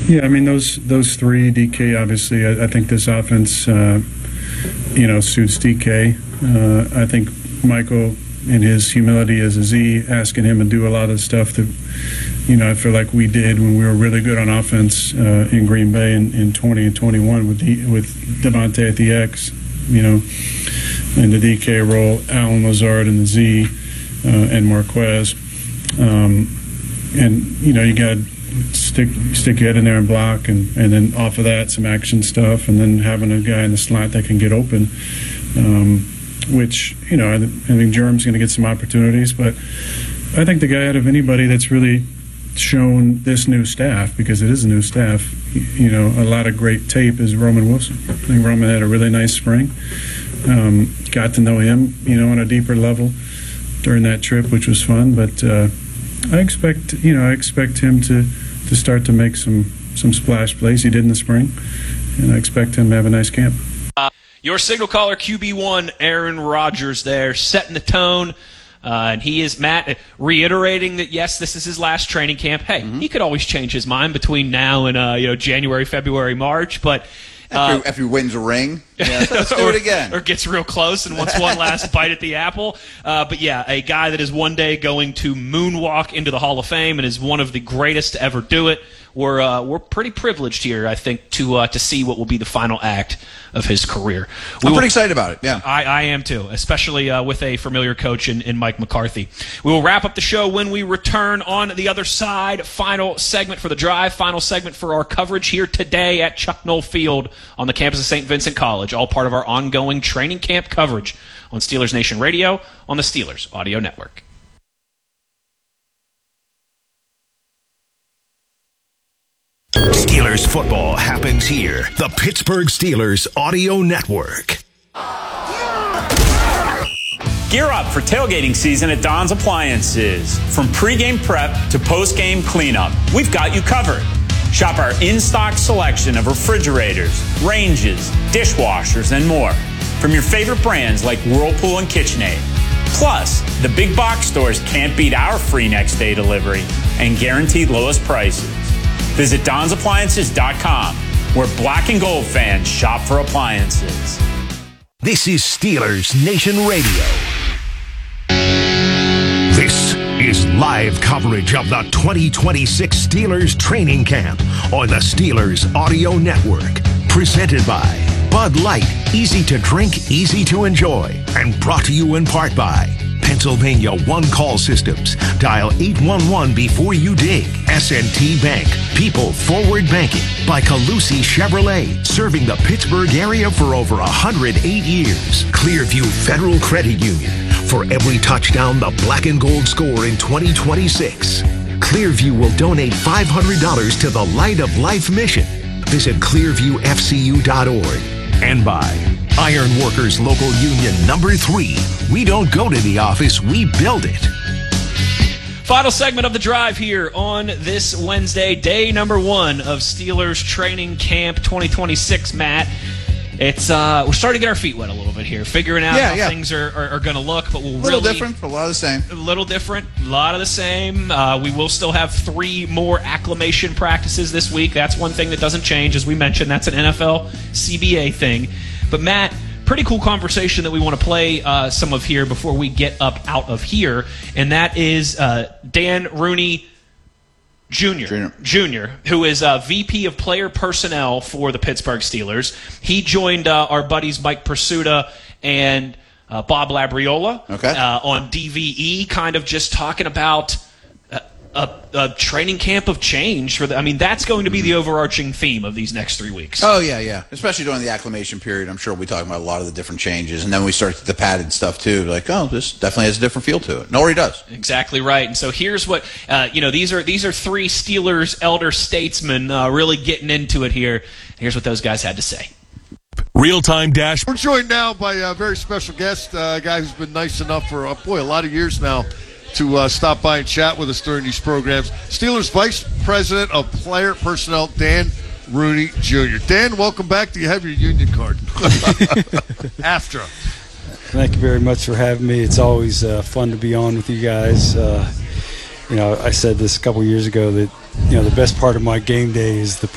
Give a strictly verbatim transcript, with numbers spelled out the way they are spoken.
Yeah, I mean, those those three, D K, obviously, I, I think this offense, uh, you know, suits D K. Uh, I think Michael, in his humility as a Z, asking him to do a lot of stuff that, you know, I feel like we did when we were really good on offense uh, in Green Bay in, in twenty and twenty-one with the, with Devontae at the X, you know, in the D K role, Alan Lazard in the Z, uh, and Marquez. Um, and, you know, you got to stick stick your head in there and block, and, and then off of that, some action stuff, and then having a guy in the slot that can get open, um, which, you know, I, I think Jerm's going to get some opportunities, but I think the guy out of anybody that's really shown this new staff, because it is a new staff, you know, a lot of great tape is Roman Wilson. I think Roman had a really nice spring. Um, got to know him, you know, on a deeper level during that trip, which was fun, but uh, I expect, you know, I expect him to to start to make some, some splash plays. He did in the spring, and I expect him to have a nice camp. Uh, your signal caller, Q B one, Aaron Rodgers there, setting the tone. Uh, and he is, Matt, reiterating that, yes, this is his last training camp. Hey, mm-hmm. he could always change his mind between now and uh, you know January, February, March, but After, uh, after he wins a ring, yeah, let's do or, it again. Or gets real close and wants one last bite at the apple. Uh, but yeah, a guy that is one day going to moonwalk into the Hall of Fame and is one of the greatest to ever do it. We're uh, we're pretty privileged here, I think, to uh, to see what will be the final act of his career. We I'm will, pretty excited about it. Yeah, I, I am too, especially uh, with a familiar coach in, in Mike McCarthy. We will wrap up the show when we return on the other side. Final segment for the drive. Final segment for our coverage here today at Chuck Noll Field on the campus of Saint Vincent College. All part of our ongoing training camp coverage on Steelers Nation Radio on the Steelers Audio Network. Steelers football happens here. The Pittsburgh Steelers Audio Network. Gear up for tailgating season at Don's Appliances. From pregame prep to postgame cleanup, we've got you covered. Shop our in-stock selection of refrigerators, ranges, dishwashers, and more from your favorite brands like Whirlpool and KitchenAid. Plus, the big box stores can't beat our free next day delivery and guaranteed lowest prices. Visit Dons Appliances dot com, where black and gold fans shop for appliances. This is Steelers Nation Radio. This is live coverage of the twenty twenty-six Steelers training camp on the Steelers Audio Network. Presented by Bud Light, easy to drink, easy to enjoy. And brought to you in part by Pennsylvania One Call Systems. Dial eight one one before you dig. S and T Bank. People Forward Banking. By Calusi Chevrolet. Serving the Pittsburgh area for over one hundred eight years. Clearview Federal Credit Union. For every touchdown the black and gold score in twenty twenty-six. Clearview will donate five hundred dollars to the Light of Life mission. Visit clearview f c u dot org. And by Iron Workers Local Union Number three. We don't go to the office, we build it. Final segment of the drive here on this Wednesday, day number one of Steelers Training Camp twenty twenty-six, Matt. It's uh, we're starting to get our feet wet a little bit here, figuring out yeah, how yeah. things are, are, are going to look, but we'll a little really, different, but a lot of the same. A little different, a lot of the same. Uh, we will still have three more acclimation practices this week. That's one thing that doesn't change, as we mentioned. That's an N F L C B A thing. But Matt, pretty cool conversation that we want to play uh, some of here before we get up out of here, and that is uh, Dan Rooney Junior Junior, Junior, who is uh, V P of Player Personnel for the Pittsburgh Steelers. He joined uh, our buddies Mike Pursuta and uh, Bob Labriola okay. uh, on D V E, kind of just talking about a, a, a training camp of change. For the, I mean, that's going to be the overarching theme of these next three weeks. Oh, yeah, yeah. Especially during the acclimation period, I'm sure we'll be talking about a lot of the different changes. And then we start the padded stuff, too. Like, oh, this definitely has a different feel to it. No, he does. Exactly right. And so here's what, uh, you know, these are these are three Steelers elder statesmen uh, really getting into it here. Here's what those guys had to say. Real-time dash. We're joined now by a very special guest, a guy who's been nice enough for, uh, boy, a lot of years now to uh, stop by and chat with us during these programs. Steelers Vice President of Player Personnel, Dan Rooney Junior Dan, welcome back. Do you have your union card? After. Thank you very much for having me. It's always uh, fun to be on with you guys. Uh, you know, I said this a couple years ago that, you know, the best part of my game day is the